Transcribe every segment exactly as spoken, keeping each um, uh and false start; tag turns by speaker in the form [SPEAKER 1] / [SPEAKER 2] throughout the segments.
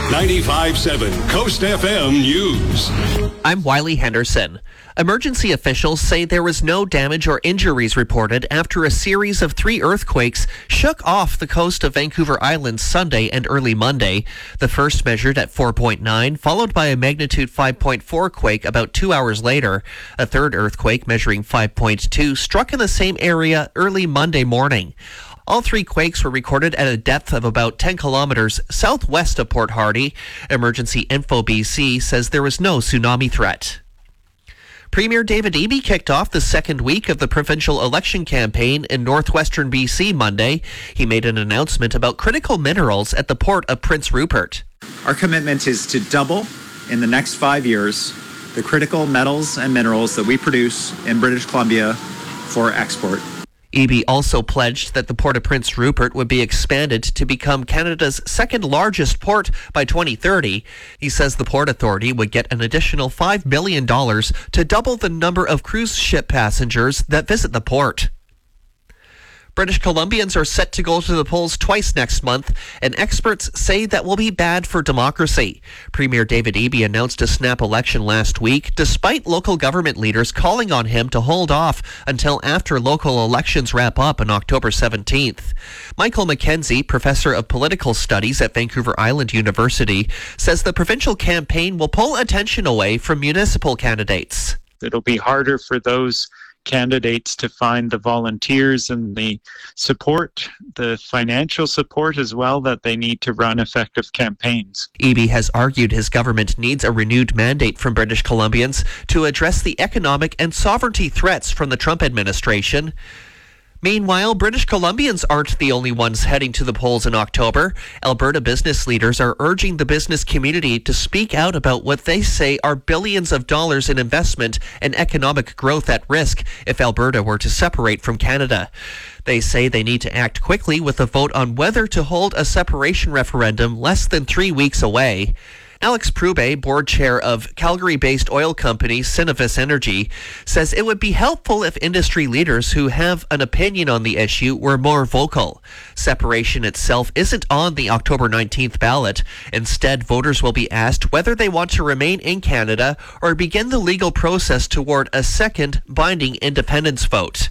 [SPEAKER 1] ninety-five point seven Coast F M News.
[SPEAKER 2] I'm Wiley Henderson. Emergency officials say there was no damage or injuries reported after a series of three earthquakes shook off the coast of Vancouver Island Sunday and early Monday. The first measured at four point nine, followed by a magnitude five point four quake about two hours later. A third earthquake measuring five point two struck in the same area early Monday morning. All three quakes were recorded at a depth of about ten kilometers southwest of Port Hardy. Emergency Info B C says there was no tsunami threat. Premier David Eby kicked off the second week of the provincial election campaign in northwestern B C Monday. He made an announcement about critical minerals at the port of Prince Rupert.
[SPEAKER 3] Our commitment is to double in the next five years the critical metals and minerals that we produce in British Columbia for export.
[SPEAKER 2] Eby also pledged that the Port of Prince Rupert would be expanded to become Canada's second largest port by twenty thirty. He says the Port Authority would get an additional five billion dollars to double the number of cruise ship passengers that visit the port. British Columbians are set to go to the polls twice next month, and experts say that will be bad for democracy. Premier David Eby announced a snap election last week, despite local government leaders calling on him to hold off until after local elections wrap up on October seventeenth. Michael McKenzie, professor of political studies at Vancouver Island University, says the provincial campaign will pull attention away from municipal candidates.
[SPEAKER 4] It'll be harder for those candidates to find the volunteers and the support, the financial support as well, that they need to run effective campaigns.
[SPEAKER 2] Eby has argued his government needs a renewed mandate from British Columbians to address the economic and sovereignty threats from the Trump administration. Meanwhile, British Columbians aren't the only ones heading to the polls in October. Alberta business leaders are urging the business community to speak out about what they say are billions of dollars in investment and economic growth at risk if Alberta were to separate from Canada. They say they need to act quickly with a vote on whether to hold a separation referendum less than three weeks away. Alex Prube, board chair of Calgary-based oil company Cenovus Energy, says it would be helpful if industry leaders who have an opinion on the issue were more vocal. Separation itself isn't on the October nineteenth ballot. Instead, voters will be asked whether they want to remain in Canada or begin the legal process toward a second binding independence vote.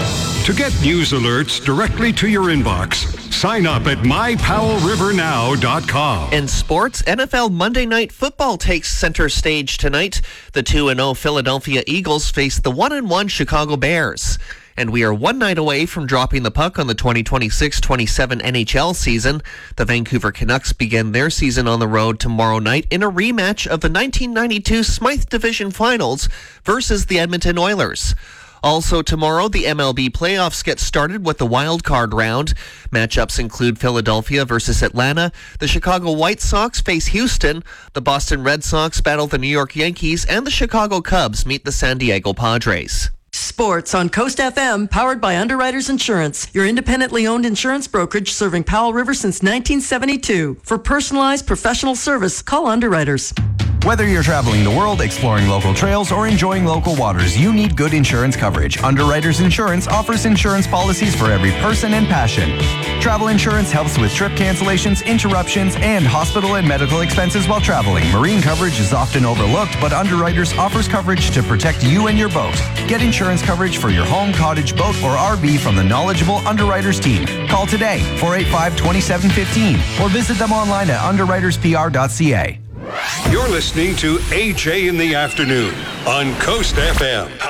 [SPEAKER 1] To get news alerts directly to your inbox, sign up at my powell river now dot com.
[SPEAKER 2] In sports, N F L Monday Night Football takes center stage tonight. The two and oh Philadelphia Eagles face the one and one Chicago Bears. And we are one night away from dropping the puck on the twenty twenty-six twenty-seven N H L season. The Vancouver Canucks begin their season on the road tomorrow night in a rematch of the nineteen ninety-two Smythe Division Finals versus the Edmonton Oilers. Also tomorrow, the M L B playoffs get started with the wild card round. Matchups include Philadelphia versus Atlanta. The Chicago White Sox face Houston. The Boston Red Sox battle the New York Yankees, and the Chicago Cubs meet the San Diego Padres.
[SPEAKER 5] Sports on Coast F M, powered by Underwriters Insurance, your independently owned insurance brokerage serving Powell River since nineteen seventy-two. For personalized professional service, call Underwriters.
[SPEAKER 6] Whether you're traveling the world, exploring local trails, or enjoying local waters, you need good insurance coverage. Underwriters Insurance offers insurance policies for every person and passion. Travel insurance helps with trip cancellations, interruptions, and hospital and medical expenses while traveling. Marine coverage is often overlooked, but Underwriters offers coverage to protect you and your boat. Get insurance coverage for your home, cottage, boat, or R V from the knowledgeable Underwriters team. Call today, four eight five, two seven one five, or visit them online at underwriters p r dot c a.
[SPEAKER 1] You're listening to A J in the Afternoon on Coast F M.